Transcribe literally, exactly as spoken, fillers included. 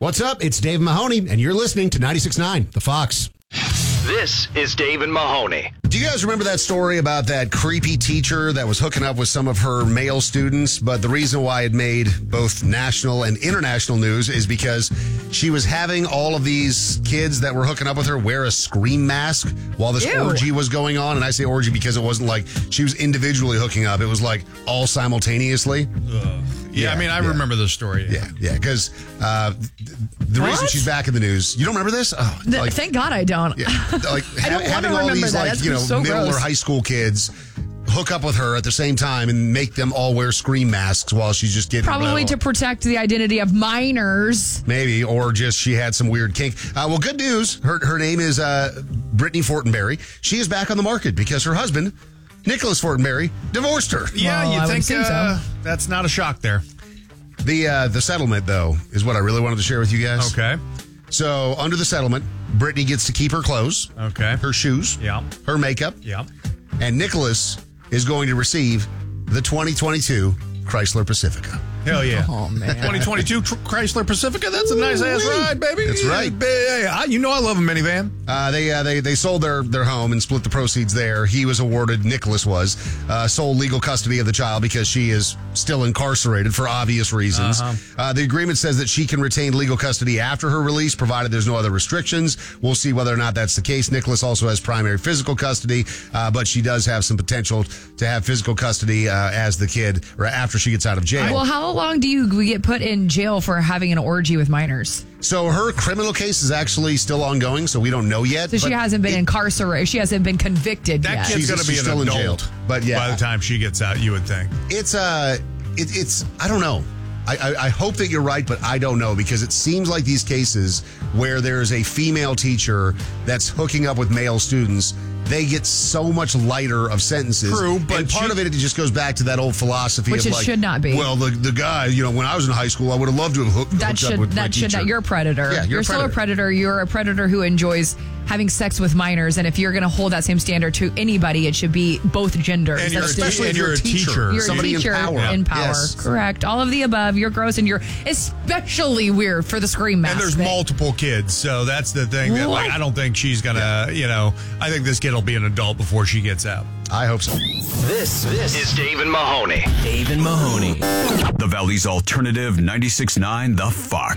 What's up? It's Dave Mahoney, and you're listening to ninety-six point nine, The Fox. This is Dave and Mahoney. Do you guys remember that story about that creepy teacher that was hooking up with some of her male students? But the reason why it made both national and international news is because she was having all of these kids that were hooking up with her wear a scream mask while this Ew. orgy was going on. And I say orgy because it wasn't like she was individually hooking up. It was like all simultaneously. Yeah, Yeah, I mean, I yeah. remember the story. Yeah, yeah, because uh, th- the What? reason she's back in the news, you don't remember this? Oh, Th- like, Thank God I don't. yeah, like I ha- don't wanna having all remember these that. like That's you know so middle gross. or high school kids hook up with her at the same time and make them all wear scream masks while she's just getting Probably to protect the identity of minors. maybe, or just she had some weird kink. Uh, well, good news. Her her name is uh, Brittany Fortenberry. She is back on the market because her husband, Nicholas Fortenberry, divorced her. Yeah, Well, I you would think assume so. uh, that's not a shock there. The uh, the settlement though is what I really wanted to share with you guys. Okay. So under the settlement, Brittany gets to keep her clothes, Okay. her shoes, Yeah. her makeup, Yeah. and Nicholas is going to receive the twenty twenty-two Chrysler Pacifica. Hell yeah. Oh, man. twenty twenty-two Tr- Chrysler Pacifica. That's a nice ass Ooh-wee. ride, baby. That's right. Hey, I- You know I love a minivan. Uh, they uh, they they sold their their home and split the proceeds there. He was awarded, Nicholas was, uh, sole legal custody of the child because she is still incarcerated for obvious reasons. Uh-huh. Uh, the agreement says that she can retain legal custody after her release, provided there's no other restrictions. We'll see whether or not that's the case. Nicholas also has primary physical custody, uh, but she does have some potential to have physical custody uh, as the kid or after she gets out of jail. Well, how long do you get put in jail for having an orgy with minors? So her criminal case is actually still ongoing, so we don't know yet. So she but hasn't been it- incarcerated. She hasn't been convicted That yet. kid's She's- going to be she's an still in adult jail. But yeah. by the time she gets out, you would think. It's uh, it, it's I don't know. I, I I hope that you're right, but I don't know because it seems like these cases where there's a female teacher that's hooking up with male students, they get so much lighter of sentences. True, but and part she- of it, it just goes back to that old philosophy Which of it like, should not be. Well, the the guy, you know, when I was in high school, I would have loved to have hooked, That hooked should up with my that should teacher. not. You're a predator. Yeah, you're a still a predator. predator. You're a predator who enjoys having sex with minors. And if you're going to hold that same standard to anybody, it should be both genders. And you're That's a the- Especially and if you're you're a a teacher. teacher. You're Somebody a teacher in power. in power. Yes. Correct. All of the above. You're gross and you're especially weird for the scream mask. And there's thing. multiple kids, so that's the thing that, like, What? I don't think she's gonna, you know, I think this kid will be an adult before she gets out. I hope so. This this is Dave and Mahoney. Dave and Mahoney. The Valley's alternative ninety-six point nine, The Fox.